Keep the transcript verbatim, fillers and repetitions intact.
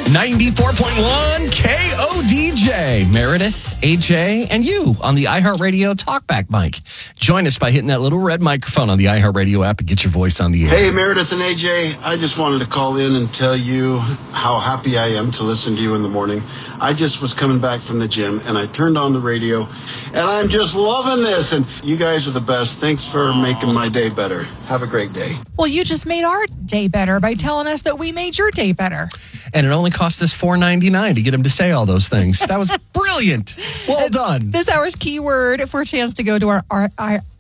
ninety-four point one K O D J. Meredith, A J, and you on the iHeartRadio TalkBack mic. Join us by hitting that little red microphone on the iHeartRadio app and get your voice on the air. Hey, Meredith and A J. I just wanted to call in and tell you how happy I am to listen to you in the morning. I just was coming back from the gym, and I turned on the radio, and I'm just loving this. And you guys are the best. Thanks for making my day better. Have a great day. Well, you just made our day better by telling us that we made your day better. And it only cost us four ninety-nine to get him to say all those things. That was brilliant. Well done. This hour's keyword for a chance to go to our, our, our